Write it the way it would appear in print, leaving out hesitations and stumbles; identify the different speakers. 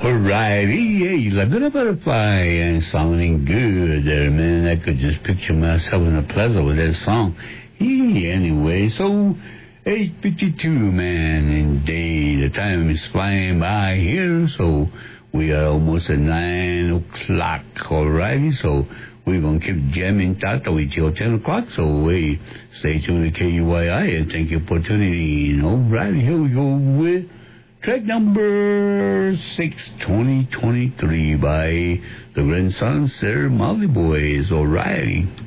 Speaker 1: Alrighty, hey, Laguna Butterfly, and sounding good there, man. I could just picture myself in the plaza with that song. Anyway, so 8:52, man, indeed. The time is flying by here, so we are almost at 9 o'clock, alrighty? So we're going to keep jamming Tata till 10 o'clock, so hey, stay tuned to KUYI, and thank you for tuning in. Alrighty, here we go with track number 6, 2023 by the Renaissance Molly Boys. Alrighty.